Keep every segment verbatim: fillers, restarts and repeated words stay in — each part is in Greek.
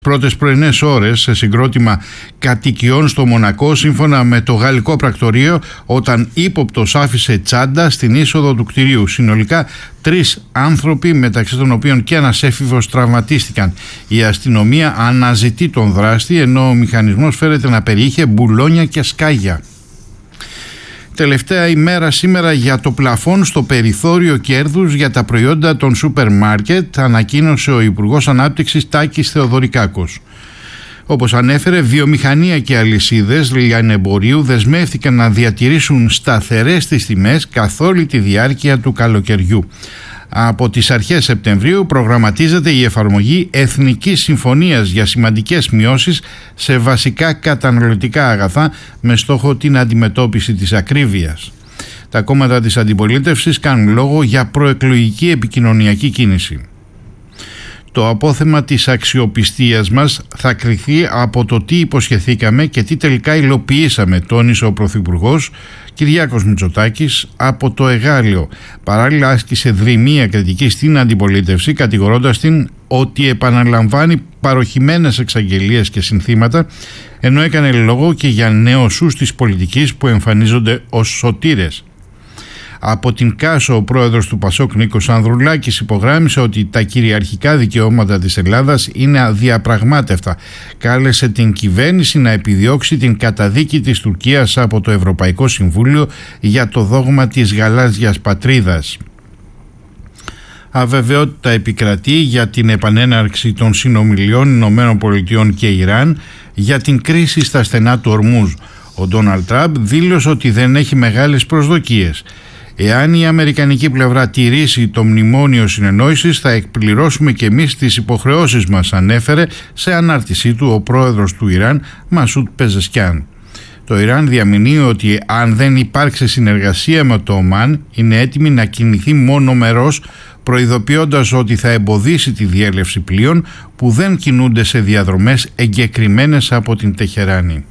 Πρώτες πρωινές ώρες σε συγκρότημα κατοικιών στο Μονακό, σύμφωνα με το γαλλικό πρακτορείο, όταν ύποπτος άφησε τσάντα στην είσοδο του κτηρίου. Συνολικά τρεις άνθρωποι, μεταξύ των οποίων και ένας έφηβος, τραυματίστηκαν. Η αστυνομία αναζητεί τον δράστη, ενώ ο μηχανισμός φέρεται να περιείχε μπουλόνια και σκάγια. Τελευταία ημέρα σήμερα για το πλαφόν στο περιθώριο κέρδους για τα προϊόντα των σούπερ μάρκετ, ανακοίνωσε ο Υπουργός Ανάπτυξης Τάκης Θεοδωρικάκος. Όπως ανέφερε, βιομηχανία και αλυσίδες λιανεμπορίου δεσμεύτηκαν να διατηρήσουν σταθερές τις τιμές καθ' όλη τη διάρκεια του καλοκαιριού. Από τις αρχές Σεπτεμβρίου προγραμματίζεται η εφαρμογή Εθνικής Συμφωνίας για σημαντικές μειώσεις σε βασικά καταναλωτικά αγαθά με στόχο την αντιμετώπιση της ακρίβειας. Τα κόμματα της αντιπολίτευσης κάνουν λόγο για προεκλογική επικοινωνιακή κίνηση. Το απόθεμα της αξιοπιστίας μας θα κριθεί από το τι υποσχεθήκαμε και τι τελικά υλοποιήσαμε, τόνισε ο Πρωθυπουργός Κυριάκος Μητσοτάκης από το Εγάλεο. Παράλληλα άσκησε δρυμία κριτική στην αντιπολίτευση, κατηγορώντας την ότι επαναλαμβάνει παροχημένες εξαγγελίες και συνθήματα, ενώ έκανε λόγο και για νεοσούς της πολιτικής που εμφανίζονται ως σωτήρες. Από την Κάσο, ο πρόεδρος του Πασόκ Νίκος Ανδρουλάκης υπογράμμισε ότι τα κυριαρχικά δικαιώματα της Ελλάδας είναι αδιαπραγμάτευτα. Κάλεσε την κυβέρνηση να επιδιώξει την καταδίκη της Τουρκίας από το Ευρωπαϊκό Συμβούλιο για το δόγμα της γαλάζιας πατρίδας. Αβεβαιότητα επικρατεί για την επανέναρξη των συνομιλιών Ηνωμένων Πολιτειών και Ιράν για την κρίση στα στενά του Ορμούζ. Ο Ντόναλντ Τραμπ δήλωσε ότι δεν έχει μεγάλες προσδοκίες. Εάν η αμερικανική πλευρά τηρήσει το μνημόνιο συνεννόησης, θα εκπληρώσουμε και εμείς τις υποχρεώσεις μας, ανέφερε σε ανάρτησή του ο πρόεδρος του Ιράν, Μασούτ Πεζεσκιάν. Το Ιράν διαμηνύει ότι αν δεν υπάρξει συνεργασία με το Ομάν, είναι έτοιμη να κινηθεί μονομερός, προειδοποιώντας ότι θα εμποδίσει τη διέλευση πλοίων που δεν κινούνται σε διαδρομές εγκεκριμένες από την Τεχεράνη.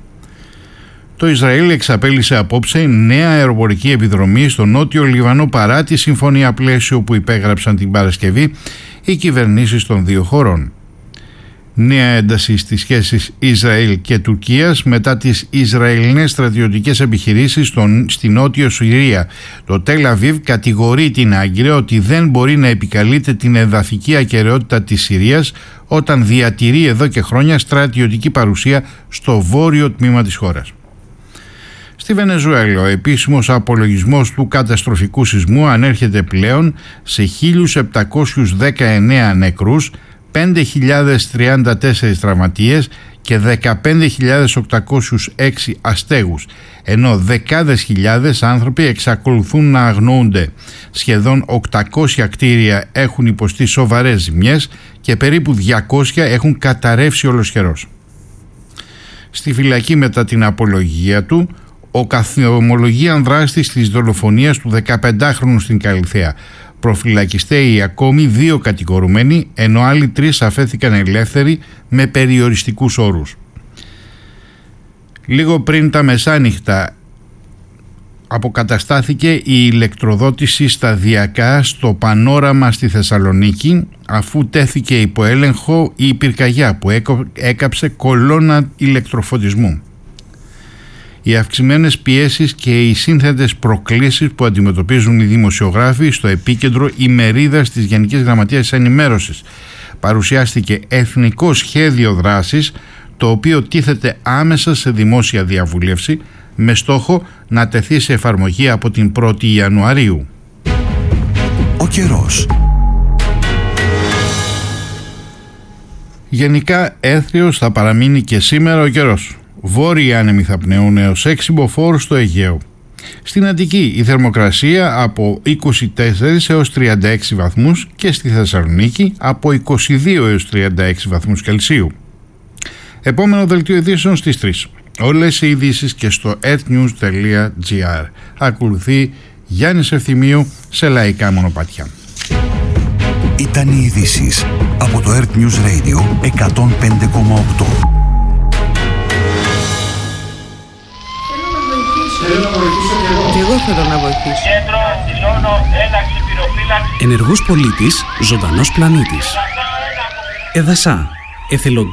Το Ισραήλ εξαπέλυσε απόψε νέα αεροπορική επιδρομή στο Νότιο Λιβανό παρά τη συμφωνία πλαίσιο που υπέγραψαν την Παρασκευή οι κυβερνήσεις των δύο χωρών. Νέα ένταση στις σχέσεις Ισραήλ και Τουρκίας μετά τις Ισραηλινές στρατιωτικές επιχειρήσεις στον, στη Νότιο Συρία. Το Τελ Αβίβ κατηγορεί την Άγκυρα ότι δεν μπορεί να επικαλείται την εδαφική ακεραιότητα της Συρίας όταν διατηρεί εδώ και χρόνια στρατιωτική παρουσία στο βόρειο τμήμα της χώρας. Στη Βενεζουέλα, ο επίσημος απολογισμός του καταστροφικού σεισμού ανέρχεται πλέον σε χίλιους επτακόσιους δεκαεννέα νεκρούς, πέντε χιλιάδες τριάντα τέσσερις τραυματίες και δεκαπέντε χιλιάδες οκτακόσιους έξι αστέγους, ενώ δεκάδες χιλιάδες άνθρωποι εξακολουθούν να αγνοούνται. Σχεδόν οκτακόσια κτίρια έχουν υποστεί σοβαρές ζημιές και περίπου διακόσια έχουν καταρρεύσει ολοσχερώς. Στη φυλακή μετά την απολογία του, ο καθομολογίαν δράστης της δολοφονίας του δεκαπεντάχρονου στην Καλιθέα. Προφυλακιστέοι ακόμη δύο κατηγορουμένοι, ενώ άλλοι τρεις αφέθηκαν ελεύθεροι με περιοριστικούς όρους. Λίγο πριν τα μεσάνυχτα αποκαταστάθηκε η ηλεκτροδότηση σταδιακά στο Πανόραμα στη Θεσσαλονίκη, αφού τέθηκε υπό έλεγχο η πυρκαγιά που έκαψε κολόνα ηλεκτροφωτισμού. Οι αυξημένες πιέσεις και οι σύνθετες προκλήσεις που αντιμετωπίζουν οι δημοσιογράφοι στο επίκεντρο ημερίδας της Γενικής Γραμματείας Ενημέρωσης. Παρουσιάστηκε εθνικό σχέδιο δράσης, το οποίο τίθεται άμεσα σε δημόσια διαβούλευση με στόχο να τεθεί σε εφαρμογή από την πρώτη Ιανουαρίου. Ο καιρός. Γενικά έθριος θα παραμείνει και σήμερα ο καιρός. Βόρειοι άνεμοι θα πνέουν έως έξι μποφόρ στο Αιγαίο. Στην Αττική η θερμοκρασία από είκοσι τέσσερα έως τριάντα έξι βαθμούς και στη Θεσσαλονίκη από είκοσι δύο έως τριάντα έξι βαθμούς Κελσίου. Επόμενο δελτίο ειδήσεων στις τρεις. Όλες οι ειδήσεις και στο earthnews τελεία gr. Ακολουθεί Γιάννης Ευθυμίου σε λαϊκά μονοπάτια. Ήταν οι ειδήσεις από το Earth News Radio εκατόν πέντε κόμμα οκτώ. Και εγώ θέλω να βοηθήσω. Κέντρο, δηλώνω ένταξη πυροφύλαξη. Ενεργός πολίτης, ζωντανός πλανήτης. Εδασά, εθελοντές.